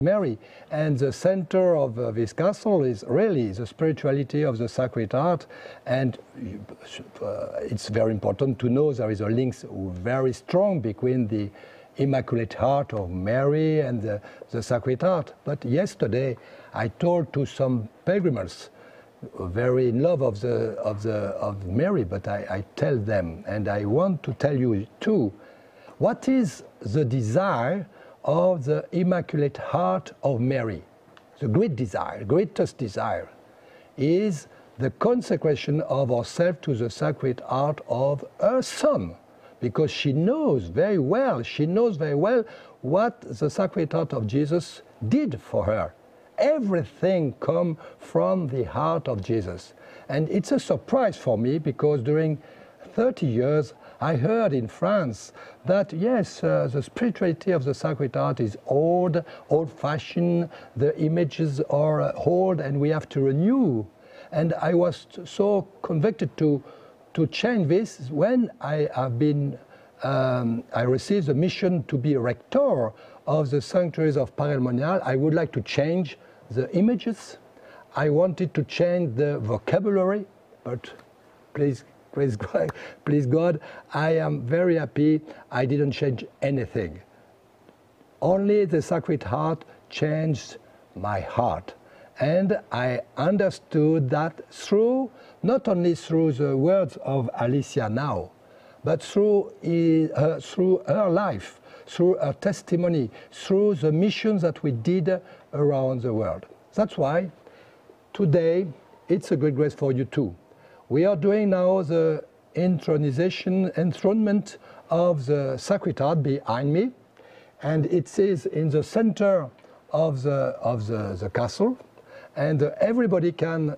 Mary. And the center of this castle is really the spirituality of the Sacred Heart. And it's very important to know there is a link very strong between the Immaculate Heart of Mary and the Sacred Heart. But yesterday I told to some pilgrims, very in love of Mary, but I tell them, and I want to tell you too, what is the desire of the Immaculate Heart of Mary? The great desire, greatest desire, is the consecration of ourselves to the Sacred Heart of her Son, because she knows very well what the Sacred Heart of Jesus did for her. Everything comes from the heart of Jesus. And it's a surprise for me, because during 30 years I heard in France that yes, the spirituality of the Sacred Heart is old-fashioned, the images are old and we have to renew. And I was so convicted to change this when I received the mission to be a rector of the sanctuaries of Paray-le-Monial. I would like to change the images. I wanted to change the vocabulary, but please God, I am very happy I didn't change anything. Only the Sacred Heart changed my heart. And I understood that not only through the words of Alicia now, but through her life, through her testimony, through the missions that we did around the world. That's why today it's a great grace for you too. We are doing now the enthronement of the Sacred Heart behind me, and it is in the center of the castle, and everybody can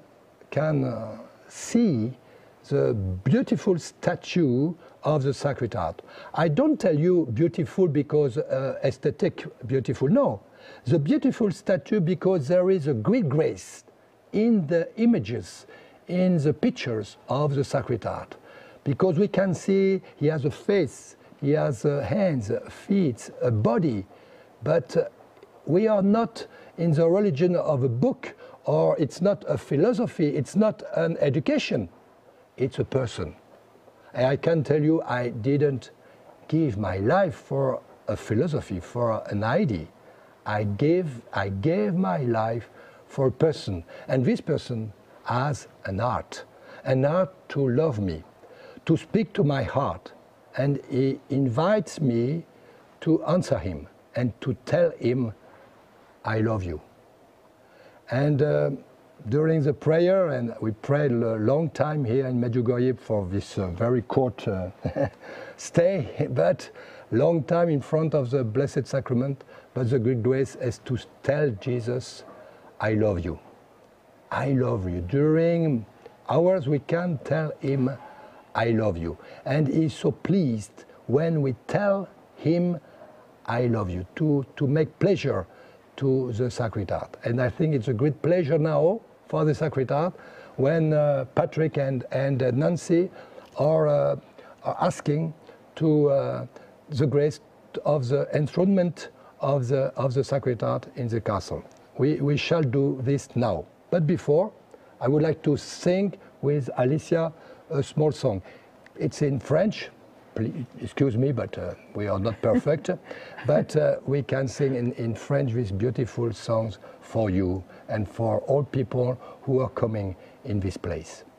see the beautiful statue of the Sacred Heart. I don't tell you beautiful because aesthetic beautiful, no. The beautiful statue because there is a great grace in the images, in the pictures of the Sacred Heart. Because we can see he has a face, he has hands, feet, a body, but we are not in the religion of a book, or it's not a philosophy, it's not an education, it's a person. And I can tell you I didn't give my life for a philosophy, for an idea. I gave my life for a person, and this person has an heart to love me, to speak to my heart, and he invites me to answer him and to tell him, I love you. And during the prayer, and we prayed a long time here in Medjugorje for this very short stay, but long time in front of the Blessed Sacrament, but the great grace is to tell Jesus, I love you. I love you. During hours we can tell him, I love you. And he's so pleased when we tell him, I love you, to make pleasure to the Sacred Heart. And I think it's a great pleasure now for the Sacred Heart when Patrick and Nancy are asking to the grace of the enthronement of the Sacred Heart in the castle. We shall do this now. But before, I would like to sing with Alicia a small song. It's in French. Please, excuse me, but we are not perfect. But we can sing in French these beautiful songs for you and for all people who are coming in this place.